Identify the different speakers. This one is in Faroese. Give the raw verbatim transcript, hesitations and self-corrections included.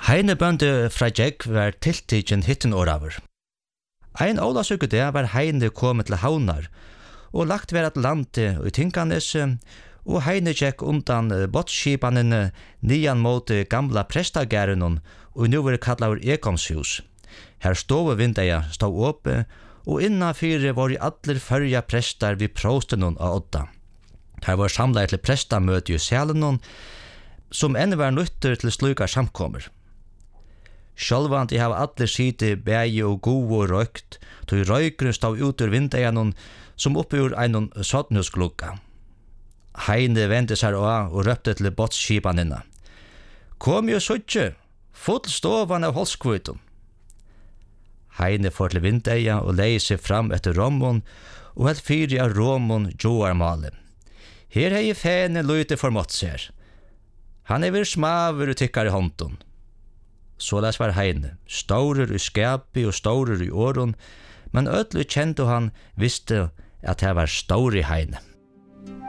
Speaker 1: Heine bønde fra Jegg var tiltidgen hitten åraver. Ein ólasøku det var Heine kommet til havnar, og lagt ver at lande i Tinganes, og Heine gikk undan båtskipanen nian mot gamla prestagæren, og nu var kallar Ekomshus. Her stod vindeia stod oppe, og innanfyrir var i allir førja prestar vid prostenon av Odda. Her var samlet til prestamøte i Sælenon, som enn var nytter til slukar samkommer. Sjálvant jeg har allir side bægi og gode og røykt, tog røykren stod ut ur vindeianon, som oppe ur einon sottnusklukka. Heine vendte seg av og røpte til båtskipanina. Kom jo suttje, full stovan av holskvøyton. Heine får til vindeia og leie seg fram etter romon, og helt fyri av romon joarmale. Her hei fene løyte formått ser. Han er vir smaver og tykkar i håndton. Såleis var Heine, staurer i skapi og staurer i åron, men ødelig kjente han visste at det var staur i Heine.